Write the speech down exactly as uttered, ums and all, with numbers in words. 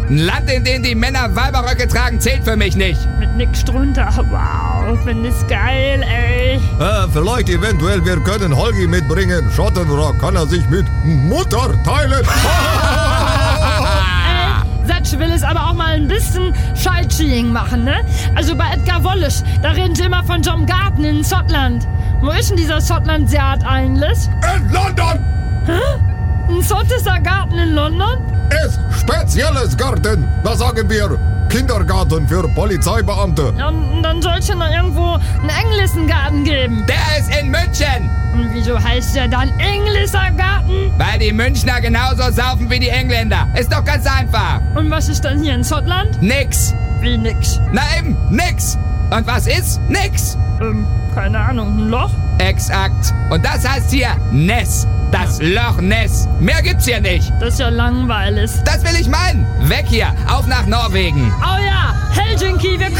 Ein Land, in dem die Männer Weiberröcke tragen, zählt für mich nicht. Mit nix drunter. Wow, finde ich geil, ey. Äh, vielleicht eventuell, wir können Holgi mitbringen. Schottenrock kann er sich mit Mutter teilen. Satsch will es aber auch mal ein bisschen Sightseeing machen, ne? Also bei Edgar Wallace, da reden sie immer von John Garten in Schottland. Wo ist denn dieser Schottland-Yard eigentlich? In London! Hä? Ein schottischer Garten in London? Ist spezielles Garten. Da sagen wir Kindergarten für Polizeibeamte. Ja, und dann soll es ja noch irgendwo einen englischen Garten geben. Der ist in München. Und wieso heißt der dann englischer Garten? Weil die Münchner genauso saufen wie die Engländer. Ist doch ganz einfach. Und was ist dann hier in Schottland? Nix. Wie nix? Na eben, nix. Und was ist? Nix. Ähm, keine Ahnung, ein Loch? Exakt. Und das heißt hier Ness. Das Loch Ness. Mehr gibt's hier nicht. Das ist ja langweilig. Das will ich meinen. Weg hier. Auf nach Norwegen. Oh ja, Helsinki, wir